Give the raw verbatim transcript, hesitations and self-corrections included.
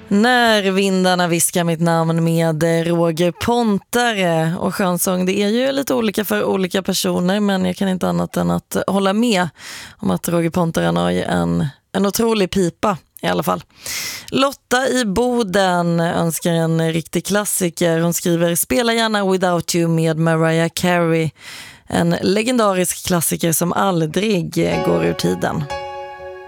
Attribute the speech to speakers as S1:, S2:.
S1: När vindarna viskar mitt namn med Roger Pontare. Och skönsång, det är ju lite olika för olika personer, men jag kan inte annat än att hålla med om att Roger Pontare har en, en otrolig pipa i alla fall. Lotta i Boden önskar en riktig klassiker. Hon skriver: spela gärna Without You med Mariah Carey. En legendarisk klassiker som aldrig går ur tiden.